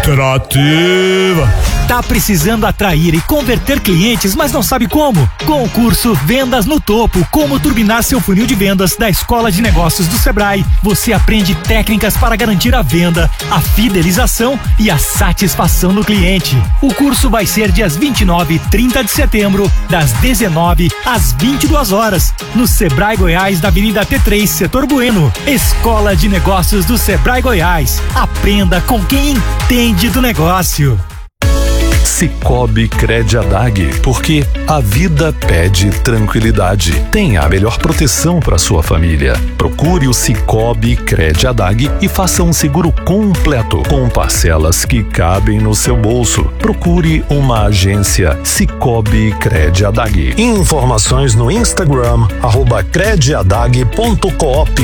Interativa. Tá precisando atrair e converter clientes, mas não sabe como? Com o curso Vendas no Topo, como turbinar seu funil de vendas da Escola de Negócios do Sebrae, você aprende técnicas para garantir a venda, a fidelização e a satisfação no cliente. O curso vai ser dias 29 e 30 de setembro, das 19 às 22 horas, no Sebrae Goiás, da Avenida T3, Setor Bueno. Escola de Negócios do Sebrae Goiás. Aprenda com quem entende do negócio. Cicobi Crediadag, porque a vida pede tranquilidade. Tenha a melhor proteção para sua família. Procure o Cicobi Crediadag e faça um seguro completo, com parcelas que cabem no seu bolso. Procure uma agência Cicobi Crediadag. Informações no Instagram, @crediadag.coop.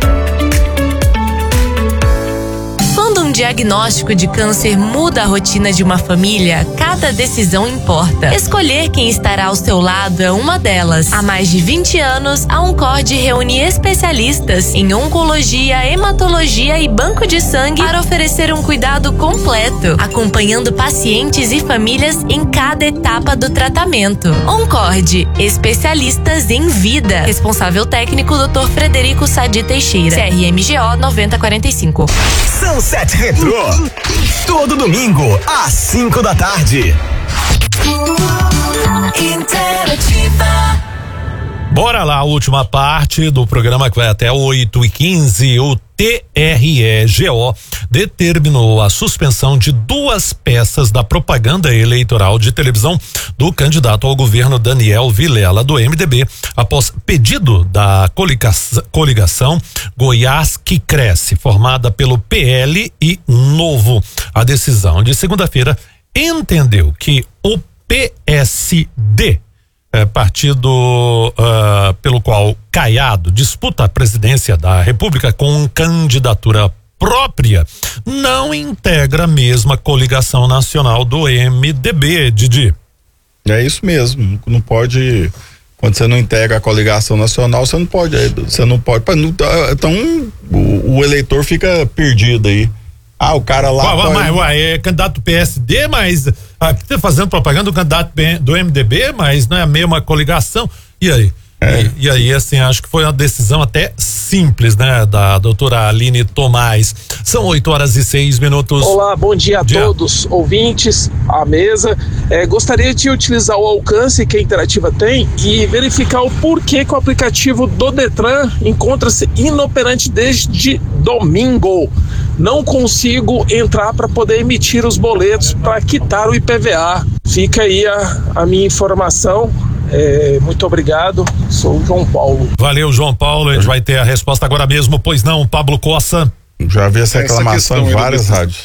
Quando um diagnóstico de câncer muda a rotina de uma família, cada decisão importa. Escolher quem estará ao seu lado é uma delas. Há mais de 20 anos, a Oncord reúne especialistas em oncologia, hematologia e banco de sangue para oferecer um cuidado completo, acompanhando pacientes e famílias em cada etapa do tratamento. Oncord, especialistas em vida. Responsável técnico, Dr. Frederico Sadi Teixeira, CRMGO 9045. Sunset Retro, todo domingo às 5 da tarde. Interativa. Bora lá, a última parte do programa que vai até 8h15. O TREGO determinou a suspensão de 2 peças da propaganda eleitoral de televisão do candidato ao governo Daniel Vilela, do MDB, após pedido da coligação Goiás que Cresce, formada pelo PL e Novo. A decisão de segunda-feira entendeu que o PSD, partido pelo qual Caiado disputa a presidência da República com candidatura própria, não integra a mesma coligação nacional do MDB, Didi. É isso mesmo, não pode, quando você não integra a coligação nacional, você não pode, então o eleitor fica perdido aí. O cara lá é candidato do PSD, mas aqui tá fazendo propaganda do candidato do MDB, mas não é a mesma coligação. E aí? E aí, assim, acho que foi uma decisão até simples, né, da doutora Aline Tomás. São 8h06. Olá, bom dia a todos, ouvintes, à mesa. Gostaria de utilizar o alcance que a Interativa tem e verificar o porquê que o aplicativo do Detran encontra-se inoperante desde domingo. Não consigo entrar para poder emitir os boletos para quitar o IPVA. Fica aí a minha informação. Muito obrigado, sou o João Paulo. Valeu, João Paulo, a gente vai ter a resposta agora mesmo, pois não, Pablo Cossa? Já vi essa reclamação em várias rádios.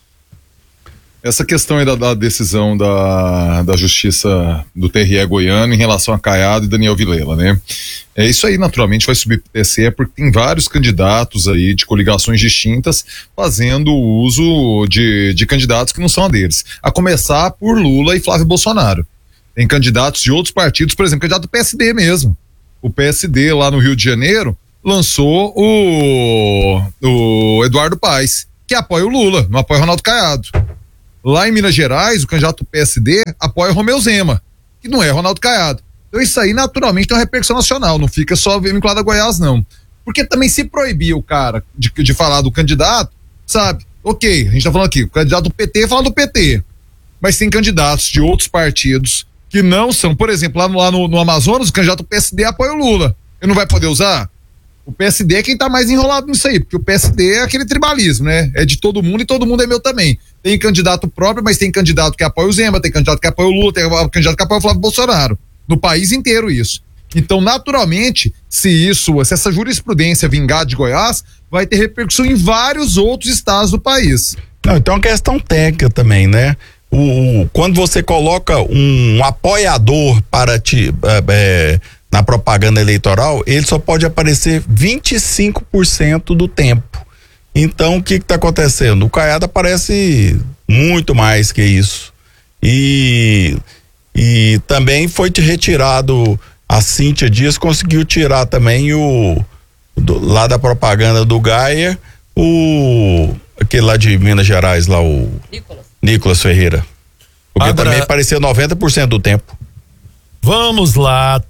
Essa questão aí da decisão da Justiça do TRE goiano em relação a Caiado e Daniel Vilela, né? Isso aí naturalmente vai subir pro TSE, porque tem vários candidatos aí de coligações distintas fazendo uso de candidatos que não são a deles. A começar por Lula e Flávio Bolsonaro. Tem candidatos de outros partidos, por exemplo, candidato do PSD mesmo. O PSD lá no Rio de Janeiro lançou o Eduardo Paes, que apoia o Lula, não apoia o Ronaldo Caiado. Lá em Minas Gerais, o candidato do PSD apoia o Romeu Zema, que não é Ronaldo Caiado. Então isso aí naturalmente tem uma repercussão nacional, não fica só vinculado a Goiás, não. Porque também se proibir o cara de falar do candidato, sabe? Ok, a gente tá falando aqui, o candidato do PT fala do PT, mas tem candidatos de outros partidos que não são, por exemplo, lá no Amazonas, o candidato do PSD apoia o Lula. Ele não vai poder usar? O PSD é quem tá mais enrolado nisso aí, porque o PSD é aquele tribalismo, né? É de todo mundo e todo mundo é meu também. Tem candidato próprio, mas tem candidato que apoia o Zema, tem candidato que apoia o Lula, tem candidato que apoia o Flávio Bolsonaro. No país inteiro isso. Então, naturalmente, se essa jurisprudência vingar de Goiás, vai ter repercussão em vários outros estados do país. Não, então é uma questão técnica também, né? Quando você coloca um apoiador na propaganda eleitoral, ele só pode aparecer 25% do tempo. Então, o que está acontecendo? O Caiado aparece muito mais que isso. E também foi retirado, a Cíntia Dias conseguiu tirar também lá da propaganda do Gaia, aquele lá de Minas Gerais, lá o Nicolas Ferreira. Porque Agora, também apareceu 90% do tempo. Vamos lá,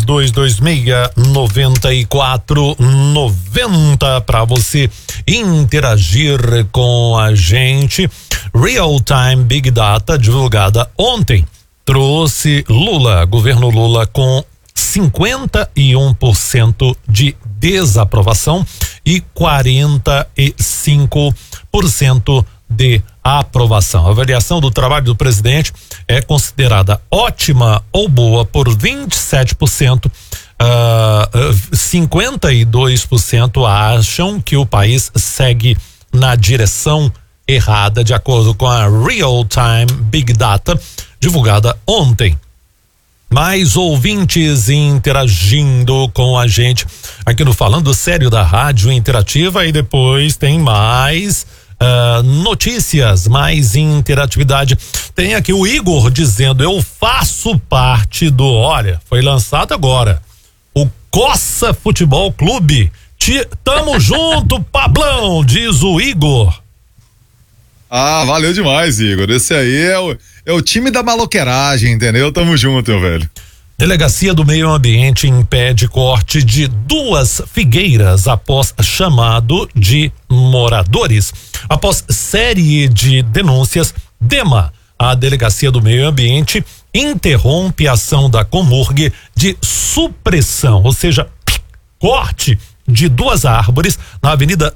3226-9490 para você interagir com a gente. Real Time Big Data divulgada ontem trouxe governo Lula com 51% de desaprovação e 45% de aprovação. A avaliação do trabalho do presidente é considerada ótima ou boa por 27%. 52% acham que o país segue na direção errada, de acordo com a Real Time Big Data divulgada ontem. Mais ouvintes interagindo com a gente aqui no Falando Sério da Rádio Interativa, e depois tem mais notícias, mais interatividade. Tem aqui o Igor dizendo: eu faço parte do, olha, foi lançado agora, o Coça Futebol Clube. Tamo junto, Pablão, diz o Igor. Ah, valeu demais, Igor. Esse aí é o time da maloqueiragem, entendeu? Tamo junto, meu velho. Delegacia do Meio Ambiente impede corte de 2 figueiras após chamado de moradores. Após série de denúncias, DEMA, a Delegacia do Meio Ambiente, interrompe a ação da Comurg de supressão, ou seja, corte de 2 árvores na Avenida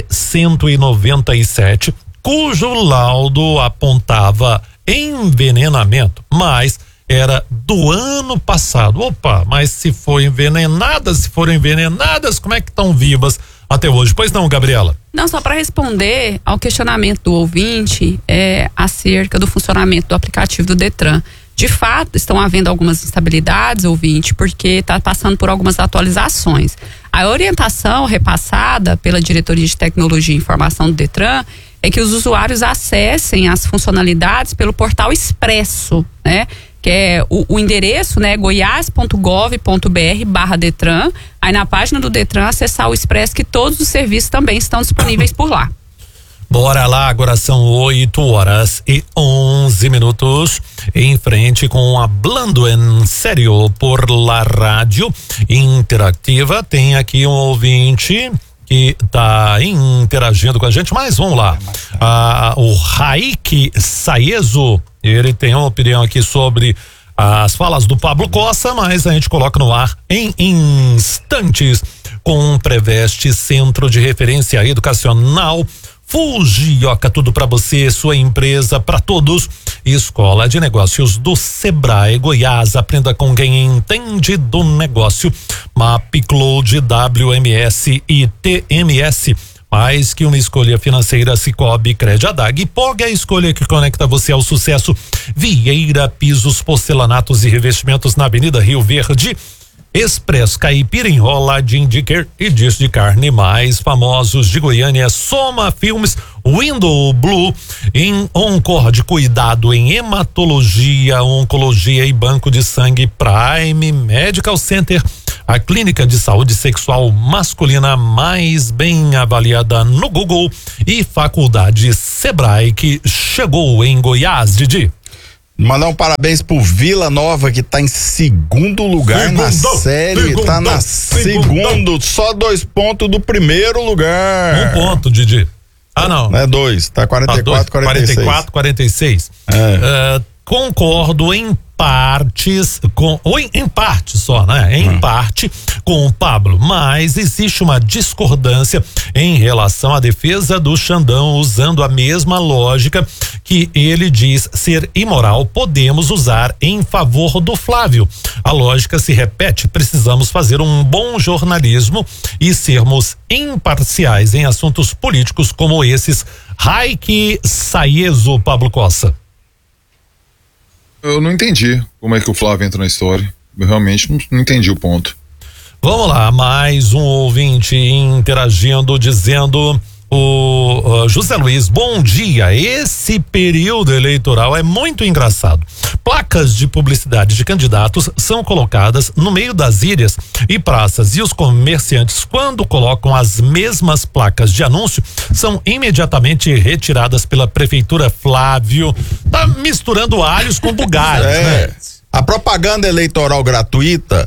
C-197, cujo laudo apontava envenenamento, mas era do ano passado. Opa, mas se foram envenenadas, como é que estão vivas até hoje? Pois não, Gabriela? Não, só para responder ao questionamento do ouvinte acerca do funcionamento do aplicativo do Detran. De fato, estão havendo algumas instabilidades, ouvinte, porque está passando por algumas atualizações. A orientação repassada pela Diretoria de Tecnologia e Informação do Detran é que os usuários acessem as funcionalidades pelo portal Expresso, né? Que é o endereço, né? goiás.gov.br/Detran. Aí na página do Detran acessar o Expresso, que todos os serviços também estão disponíveis por lá. Bora lá, agora são 8h11 em frente com a Hablando en Serio por la Rádio Interativa. Tem aqui um ouvinte que tá interagindo com a gente, mas vamos lá. O Raik Saezo, ele tem uma opinião aqui sobre as falas do Pablo Coça, mas a gente coloca no ar em instantes com Preveste, Centro de Referência Educacional Fujioka, tudo para você, sua empresa, para todos. Escola de Negócios do Sebrae Goiás, aprenda com quem entende do negócio. MapCloud, WMS e TMS. Mais que uma escolha financeira, Cicobi, Crediadag. Pog é a escolha que conecta você ao sucesso. Vieira Pisos, Porcelanatos e Revestimentos na Avenida Rio Verde. Expresso Caipira, Enroladinho de Quer e Dias de Carne mais famosos de Goiânia. Soma Filmes, Window Blue, em Oncorde, cuidado em hematologia, oncologia e banco de sangue. Prime Medical Center, a clínica de saúde sexual masculina mais bem avaliada no Google. E Faculdade Sebrae, que chegou em Goiás, Didi. Mandar um parabéns pro Vila Nova, que tá em segundo lugar na série, tá na segundo, só 2 pontos do primeiro lugar. 1 ponto, Didi. Ah, não. Não é 2, tá 44, 46. 44, 46. Concordo em partes em parte só, né? Em parte com o Pablo, mas existe uma discordância em relação à defesa do Xandão, usando a mesma lógica que ele diz ser imoral, podemos usar em favor do Flávio. A lógica se repete, precisamos fazer um bom jornalismo e sermos imparciais em assuntos políticos como esses. Raik Saezo, Pablo Coça. Eu não entendi como é que o Flávio entra na história. Eu realmente não entendi o ponto. Vamos lá, mais um ouvinte interagindo, dizendo: o José Luiz, bom dia. Esse período eleitoral é muito engraçado. Placas de publicidade de candidatos são colocadas no meio das ilhas e praças, e os comerciantes, quando colocam as mesmas placas de anúncio, são imediatamente retiradas pela prefeitura. Flávio tá misturando alhos com bugalhos, né? A propaganda eleitoral gratuita,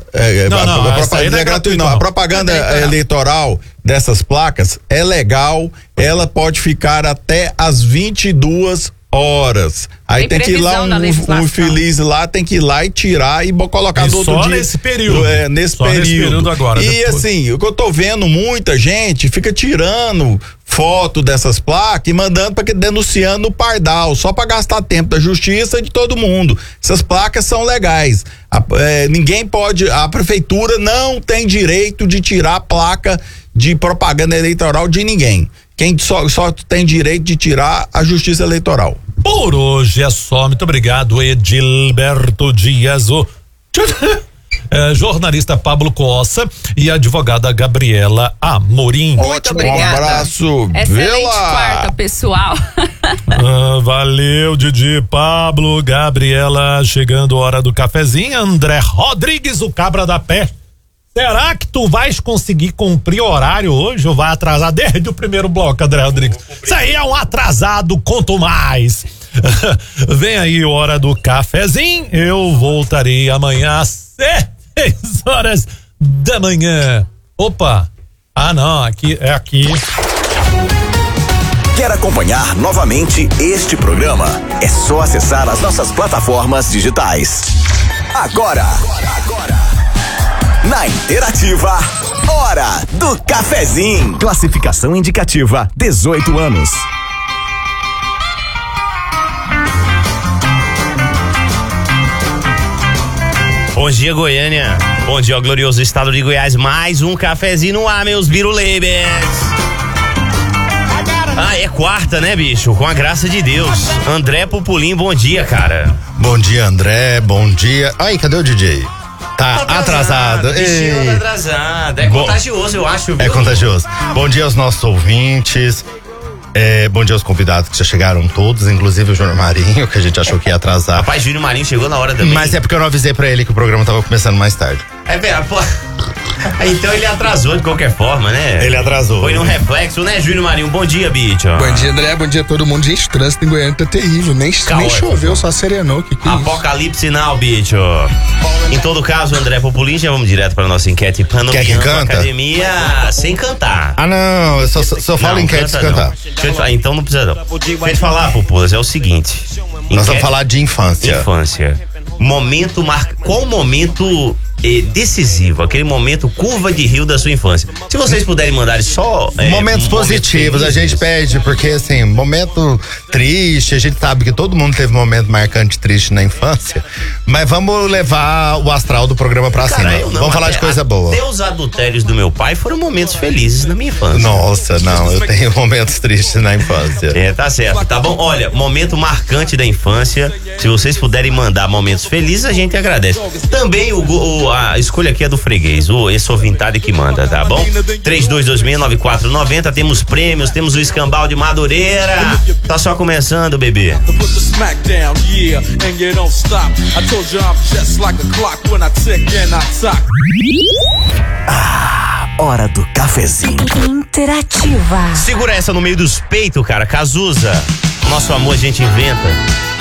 a propaganda eleitoral dessas placas é legal, ela pode ficar até às 22 horas. Aí tem que ir lá, um infeliz lá tem que ir lá e tirar e colocar no outro dia. Nesse período. Nesse período agora. E depois, assim, o que eu tô vendo, muita gente fica tirando foto dessas placas e mandando denunciando no Pardal, só para gastar tempo da justiça e de todo mundo. Essas placas são legais. Ninguém pode, a prefeitura não tem direito de tirar a placa de propaganda eleitoral de ninguém. Quem só tem direito de tirar a justiça eleitoral. Por hoje é só. Muito obrigado, Edilberto Dias, o jornalista Pablo Cossa e a advogada Gabriela Amorim. Ótimo, um abraço. Excelente quarta, pessoal. Valeu, Didi, Pablo, Gabriela. Chegando a hora do cafezinho. André Rodrigues, o cabra da pé. Será que tu vais conseguir cumprir horário hoje ou vai atrasar desde o primeiro bloco, André Rodrigues? Isso aí é um atrasado, conto mais. Vem aí, hora do cafezinho. Eu voltarei amanhã às 6 horas da manhã. Opa! Não, aqui. Quer acompanhar novamente este programa? É só acessar as nossas plataformas digitais. Agora. Na Interativa, hora do cafezinho. Classificação indicativa 18 anos. Bom dia, Goiânia. Bom dia, ao glorioso estado de Goiás. Mais um cafezinho no ar, meus birulebes. É quarta, né, bicho? Com a graça de Deus. André Pupulim, bom dia, cara. Bom dia, André. Bom dia. Ai, cadê o DJ? Tá atrasado. Bichinho atrasado. É contagioso, eu acho. Viu? É contagioso. Bom dia aos nossos ouvintes. Bom dia aos convidados que já chegaram todos, inclusive o Júnior Marinho, que a gente achou que ia atrasar. Rapaz, Júnior Marinho chegou na hora também. Mas é porque eu não avisei pra ele que o programa tava começando mais tarde. Pô. Então ele atrasou de qualquer forma, né? Ele atrasou. Foi no reflexo, né, Júnior Marinho? Bom dia, bicho. Bom dia, André. Bom dia a todo mundo. Gente, trânsito em Goiânia tá terrível. Nem choveu, só serenou. Que Apocalipse não, bicho. Em todo caso, André Pupulim, já vamos direto pra nossa enquete Panorama Academia sem cantar. Não, eu só falo enquete sem cantar. Então não precisa não. Deixa eu falar, Pupulas, é o seguinte. Nós vamos falar de infância. Qual momento decisivo, aquele momento curva de rio da sua infância? Se vocês puderem mandar só momentos positivos, a gente pede, porque assim, momento triste, a gente sabe que todo mundo teve um momento marcante triste na infância, mas vamos levar o astral do programa pra cima. Vamos falar de coisa boa. Até os adultérios do meu pai foram momentos felizes na minha infância. Nossa, não, eu tenho momentos tristes na infância. Tá certo, tá bom? Olha, momento marcante da infância, se vocês puderem mandar momentos felizes, a gente agradece. Também a escolha aqui é do freguês, esse ouvintado que manda, tá bom? 32269490, temos prêmios, temos o escambau de Madureira. Tá só começando, bebê. Hora do cafezinho. Interativa. Segura essa no meio dos peitos, cara. Cazuza. Nosso amor a gente inventa.